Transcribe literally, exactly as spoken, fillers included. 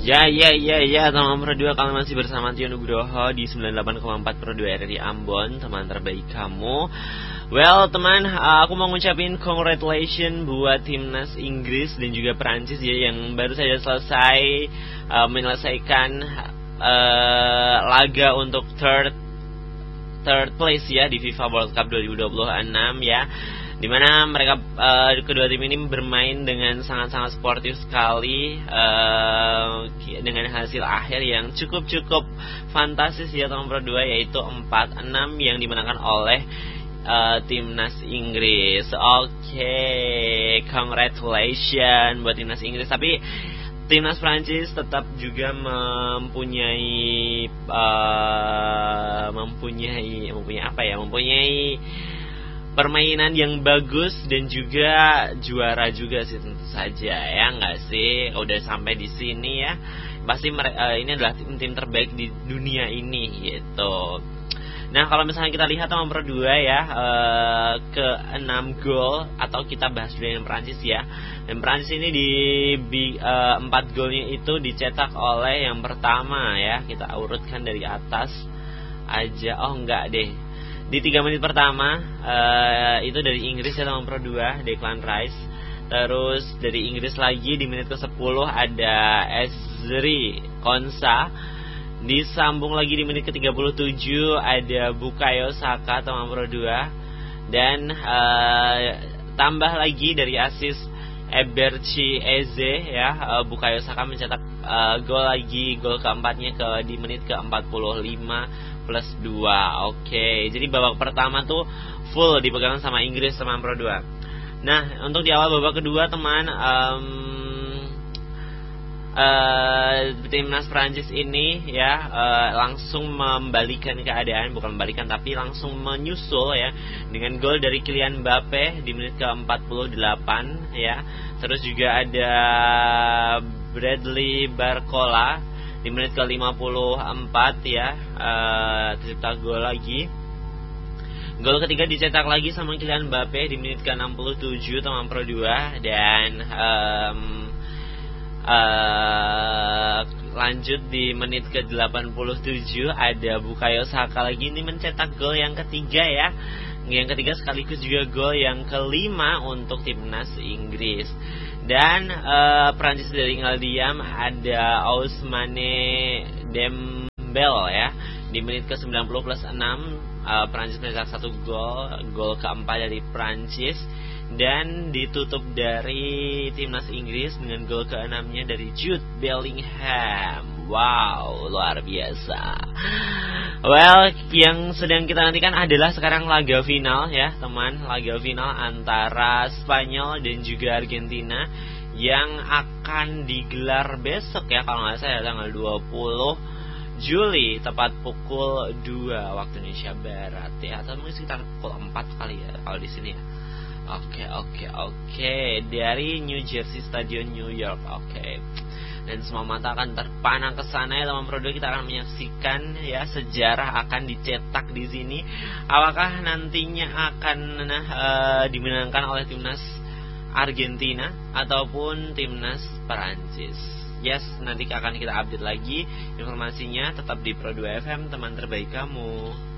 Ya, ya, ya, ya, teman Pro dua, kalian masih bersama Tio Nugroho di sembilan puluh delapan koma empat Pro dua R R I Ambon, teman terbaik kamu. Well, teman, aku mau ngucapin congratulations buat timnas Inggris dan juga Perancis ya, yang baru saja selesai uh, menyelesaikan uh, laga untuk third third place ya di FIFA World Cup dua ribu dua puluh enam ya. Dimana mereka uh, kedua tim ini bermain dengan sangat-sangat sportif sekali, uh, dengan hasil akhir yang cukup-cukup fantastis ya teman Pro dua, yaitu empat enam yang dimenangkan oleh uh, timnas Inggris. Oke, okay, congratulations buat timnas Inggris. Tapi timnas Prancis tetap juga mempunyai uh, mempunyai mempunyai apa ya? Mempunyai permainan yang bagus dan juga juara juga sih tentu saja ya, nggak sih? Udah sampai di sini ya, pasti mereka, uh, ini adalah tim-tim terbaik di dunia ini gitu. Nah, kalau misalnya kita lihat teman Pro dua ya, uh, ke enam gol, atau kita bahas dulu yang Perancis ya. Dan Perancis ini di uh, empat golnya itu dicetak oleh yang pertama ya, kita urutkan dari atas aja. Oh enggak deh, di tiga menit pertama uh, itu dari Inggris ya teman Pro dua, Declan Rice. Terus dari Inggris lagi di menit ke sepuluh ada Ezri Konsa. Disambung lagi di menit ke tiga puluh tujuh ada Bukayo Saka teman Pro dua. Dan uh, tambah lagi dari asis Eberchi Eze ya, uh, Bukayo Saka mencetak uh, gol lagi, gol keempatnya ke di menit ke empat puluh lima plus dua. Oke, okay. Jadi babak pertama tuh full dipegang sama Inggris teman Pro dua. Nah, untuk di awal babak kedua teman, um, uh, timnas Prancis ini ya uh, langsung membalikan keadaan, bukan membalikan tapi langsung menyusul ya dengan gol dari Kylian Mbappe di menit ke empat puluh delapan ya. Terus juga ada Bradley Barcola di menit ke lima puluh empat ya, uh, tercipta gol lagi. Gol ketiga dicetak lagi sama Kylian Mbappe di menit ke enam puluh tujuh teman Pro dua. Dan um, uh, lanjut di menit ke delapan puluh tujuh ada Bukayo Saka lagi, ini mencetak gol yang ketiga ya. Yang ketiga sekaligus juga gol yang kelima untuk timnas Inggris. Dan uh, Prancis dari tinggal diam ada Ousmane Dembele ya, di menit ke sembilan puluh plus enam uh, Prancis mencetak satu gol, gol keempat dari Prancis. Dan ditutup dari timnas Inggris dengan gol keenamnya dari Jude Bellingham. Wow, luar biasa. Well, yang sedang kita nantikan adalah sekarang laga final ya teman, laga final antara Spanyol dan juga Argentina yang akan digelar besok ya, kalau nggak salah tanggal dua puluh Juli tepat pukul dua waktu Indonesia Barat ya, atau mungkin sekitar pukul empat kali ya kalau di sini ya. Oke, oke, oke, dari New Jersey Stadium New York. Oke. Dan semua mata akan terpana ke sana ya teman Pro dua, kita akan menyaksikan ya sejarah akan dicetak di sini. Apakah nantinya akan uh, dimenangkan oleh timnas Argentina ataupun timnas Perancis? Yes, nanti akan kita update lagi informasinya, tetap di Pro dua F M, teman terbaik kamu.